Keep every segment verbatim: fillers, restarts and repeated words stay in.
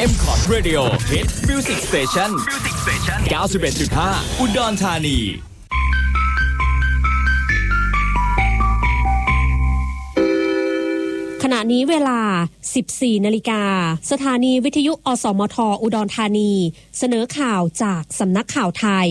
เอ็ม คอร์ด Radio Hit Music Station เก้าสิบเอ็ดจุดห้า อุดรธานีขณะนี้เวลา สิบสี่นาฬิกาสถานีวิทยุอสมทอุดรธานีเสนอข่าวจากสำนักข่าวไทย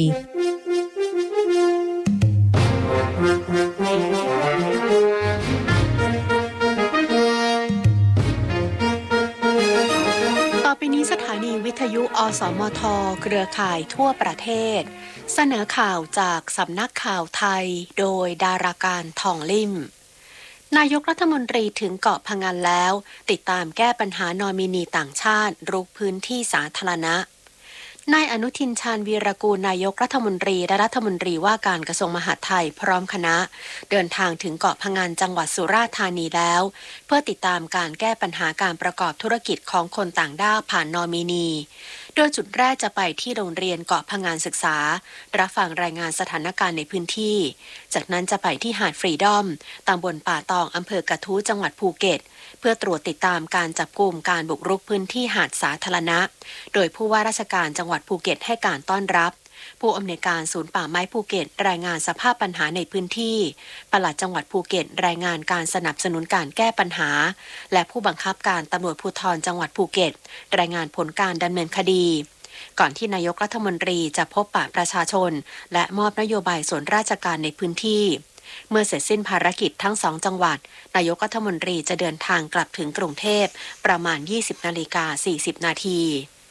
ต่อไปนี้สถานีวิทยุอสมทเครือข่ายทั่วประเทศเสนอข่าวจากสำนักข่าวไทยโดยดาราการทองลิ่มนายกรัฐมนตรีถึงเกาะพะงันแล้วติดตามแก้ปัญหานอมินีต่างชาติรุกพื้นที่สาธารณะนายอนุทินชาญวีรกูลนายกรัฐมนตรีและรัฐมนตรีว่าการกระทรวงมหาดไทยพร้อมคณะเดินทางถึงเกาะพะงันจังหวัดสุราษฎร์ธานีแล้วเพื่อติดตามการแก้ปัญหาการประกอบธุรกิจของคนต่างด้าวผ่านนอมินีโดยจุดแรกจะไปที่โรงเรียนเกาะพะงันศึกษารับฟังรายงานสถานการณ์ในพื้นที่จากนั้นจะไปที่หาดฟรีดอมตำบลป่าตองอำเภอกระทู้จังหวัดภูเก็ตเพื่อตรวจติดตามการจับกุมการบุกรุกพื้นที่หาดสาธารณะโดยผู้ว่าราชการจังหวัดภูเก็ตให้การต้อนรับผู้อำนวยการศูนย์ป่าไม้ภูเก็ตรายงานสภาพปัญหาในพื้นที่ปลัดจังหวัดภูเก็ตรายงานการสนับสนุนการแก้ปัญหาและผู้บังคับการตำรวจภูธรจังหวัดภูเก็ตรายงานผลการดำเนินคดีก่อนที่นายกรัฐมนตรีจะพบปะประชาชนและมอบนโยบายส่วนราชการในพื้นที่เมื่อเสร็จสิ้นภารกิจทั้งสองจังหวัดนายกรัฐมนตรีจะเดินทางกลับถึงกรุงเทพประมาณ ยี่สิบนาฬิกาสี่สิบนาที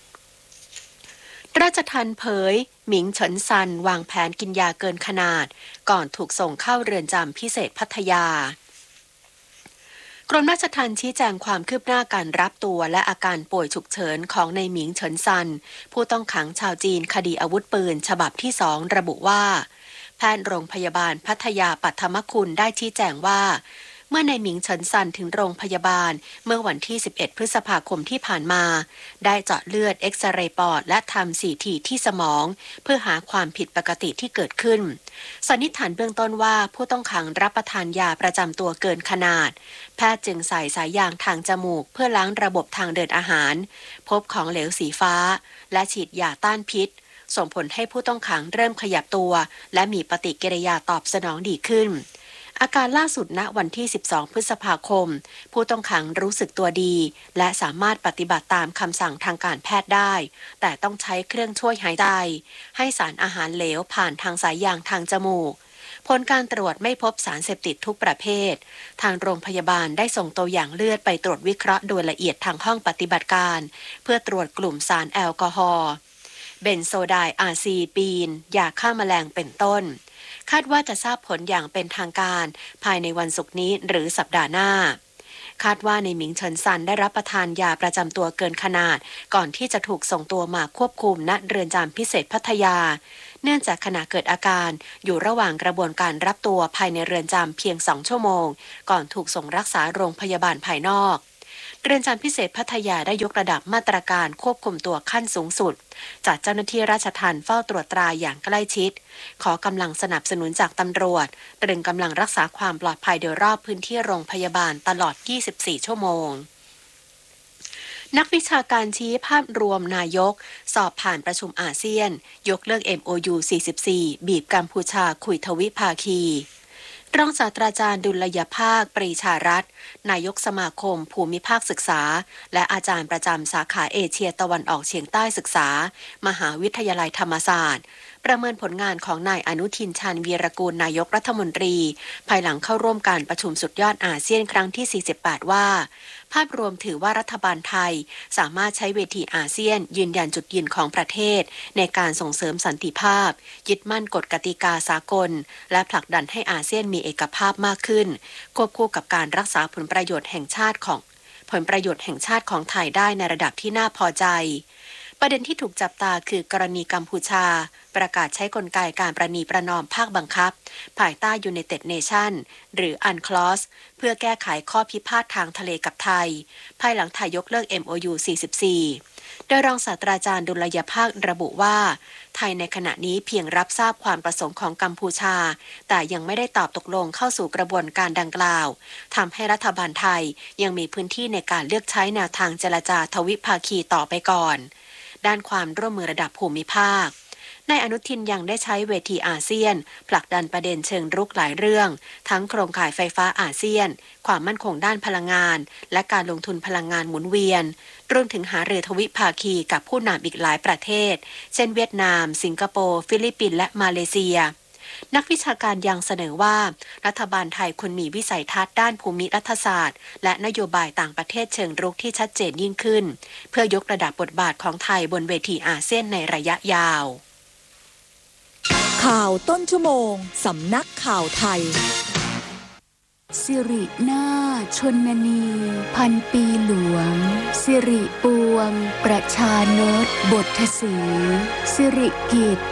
ราชทัณฑ์เผยหมิงเฉินซันวางแผนกินยาเกินขนาดก่อนถูกส่งเข้าเรือนจำพิเศษพัทยากรมราชทัณฑ์ชี้แจงความคืบหน้าการรับตัวและอาการป่วยฉุกเฉินของนายหมิงเฉินซันผู้ต้องขังชาวจีนคดีอาวุธปืนฉบับที่สองระบุว่าแพทย์โรงพยาบาลพัทยาปัทมคุณได้ชี้แจงว่าเมื่อนายหมิงเฉินซันถึงโรงพยาบาลเมื่อวันที่สิบเอ็ดพฤษภาคมที่ผ่านมาได้เจาะเลือดเอ็กซเรย์ปอดและทำ ซี ที ที่สมองเพื่อหาความผิดปกติที่เกิดขึ้นสันนิษฐานเบื้องต้นว่าผู้ต้องขังรับประทานยาประจำตัวเกินขนาดแพทย์จึงใส่สายยางทางจมูกเพื่อล้างระบบทางเดินอาหารพบของเหลวสีฟ้าและฉีดยาต้านพิษส่งผลให้ผู้ต้องขังเริ่มขยับตัวและมีปฏิกิริยาตอบสนองดีขึ้นอาการล่าสุดณวันที่สิบสองพฤษภาคมผู้ต้องขังรู้สึกตัวดีและสามารถปฏิบัติตามคำสั่งทางการแพทย์ได้แต่ต้องใช้เครื่องช่วยหายใจให้สารอาหารเหลวผ่านทางสายยางทางจมูกผลการตรวจไม่พบสารเสพติดทุกประเภททางโรงพยาบาลได้ส่งตัวอย่างเลือดไปตรวจวิเคราะห์โดยละเอียดทางห้องปฏิบัติการเพื่อตรวจกลุ่มสารแอลกอฮอล์เบนโซไดอาซีปีนยาฆ่าแมลงเป็นต้นคาดว่าจะทราบผลอย่างเป็นทางการภายในวันศุกร์นี้หรือสัปดาห์หน้าคาดว่าในหมิงเฉินซันได้รับประทานยาประจำตัวเกินขนาดก่อนที่จะถูกส่งตัวมาควบคุมณเรือนจำพิเศษพัทยาเนื่องจากขณะเกิดอาการอยู่ระหว่างกระบวนการรับตัวภายในเรือนจำเพียงสองชั่วโมงก่อนถูกส่งรักษาโรงพยาบาลภายนอกเรือนจำพิเศษพัทยาได้ยกระดับมาตรการควบคุมตัวขั้นสูงสุดจากเจ้าหน้าที่ราชทัณฑ์เฝ้าตรวจตราอย่างใกล้ชิดขอกำลังสนับสนุนจากตำรวจตรึงกำลังรักษาความปลอดภัยโดยรอบพื้นที่โรงพยาบาลตลอดยี่สิบสี่ชั่วโมงนักวิชาการชี้ภาพรวมนายกสอบผ่านประชุมอาเซียนยกเลิก เอ็ม โอ ยู สี่สิบสี่บีบกัมพูชาคุยทวิภาคีรองศาสตราจารย์ดุลยภาคปรีชารัตน์นายกสมาคมภูมิภาคศึกษาและอาจารย์ประจำสาขาเอเชียตะวันออกเฉียงใต้ศึกษามหาวิทยาลัยธรรมศาสตร์ประเมินผลงานของนายอนุทินชาญวีรกูลนายกรัฐมนตรีภายหลังเข้าร่วมการประชุมสุดยอดอาเซียนครั้งที่สี่สิบแปดว่าภาพรวมถือว่ารัฐบาลไทยสามารถใช้เวทีอาเซียนยืนยันจุดยืนของประเทศในการส่งเสริมสันติภาพยึดมั่นกฎกติกาสากลและผลักดันให้อาเซียนมีเอกภาพมากขึ้นควบคู่กับการรักษาผลประโยชน์แห่งชาติของผลประโยชน์แห่งชาติของไทยได้ในระดับที่น่าพอใจประเด็นที่ถูกจับตาคือกรณีกัมพูชาประกาศใช้กลไกการประนีประนอมภาคบังคับภายใต้ United Nation หรือ อันคลอส เพื่อแก้ไขข้อพิพาททางทะเลกับไทยภายหลังไทยยกเลิก เอ็ม โอ ยู สี่สิบสี่โดยรองศาสตราจารย์ดุลยภาคระบุว่าไทยในขณะนี้เพียงรับทราบความประสงค์ของกัมพูชาแต่ยังไม่ได้ตอบตกลงเข้าสู่กระบวนการดังกล่าวทำให้รัฐบาลไทยยังมีพื้นที่ในการเลือกใช้แนวทางเจรจาทวิภาคีต่อไปก่อนด้านความร่วมมือระดับภูมิภาคนายอนุทินยังได้ใช้เวทีอาเซียนผลักดันประเด็นเชิงรุกหลายเรื่องทั้งโครงข่ายไฟฟ้าอาเซียนความมั่นคงด้านพลังงานและการลงทุนพลังงานหมุนเวียนรวมถึงหารือทวิภาคีกับผู้นำอีกหลายประเทศเช่นเวียดนามสิงคโปร์ฟิลิปปินส์และมาเลเซียนักวิชาการยังเสนอว่ารัฐบาลไทยควรมีวิสัยทัศน์ด้านภูมิรัฐศาสตร์และนโยบายต่างประเทศเชิงรุกที่ชัดเจนยิ่งขึ้นเพื่อยกระดับบทบาทของไทยบนเวทีอาเซียนในระยะยาวข่าวต้นชั่วโมงสำนักข่าวไทยสิรินาถชนนีพันปีหลวงสิริปวงประชานตบทสีสิริกิจ